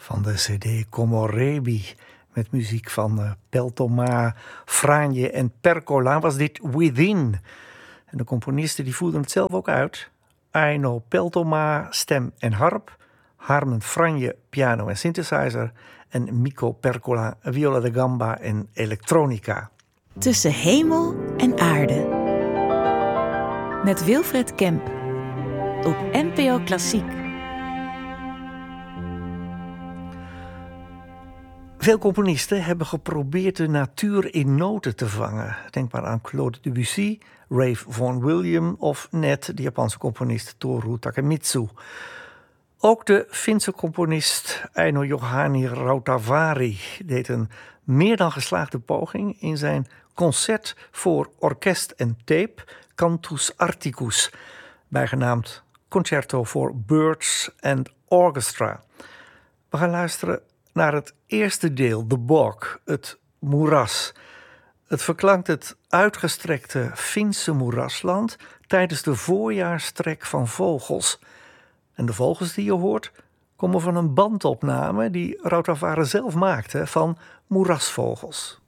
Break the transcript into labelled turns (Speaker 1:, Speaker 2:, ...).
Speaker 1: van de cd Comorebi met muziek van Peltoma, Franje en Percola was dit Within. En de componisten die voerden het zelf ook uit. Aino Peltoma, stem en harp. Harmen Franje, piano en synthesizer. En Mico Percola, viola da gamba en elektronica.
Speaker 2: Tussen hemel en aarde. Met Wilfred Kemp. Op NPO Klassiek.
Speaker 1: Veel componisten hebben geprobeerd de natuur in noten te vangen. Denk maar aan Claude Debussy, Ralph Vaughan Williams of net de Japanse componist Toru Takemitsu. Ook de Finse componist Eino Juhani Rautavaara deed een meer dan geslaagde poging in zijn concert voor orkest en tape Cantus Arcticus, bijgenaamd Concerto for Birds and Orchestra. We gaan luisteren naar het eerste deel, The Bog, het moeras. Het verklankt het uitgestrekte Finse moerasland tijdens de voorjaarstrek van vogels. En de vogels die je hoort komen van een bandopname die Rautavaara zelf maakte van moerasvogels.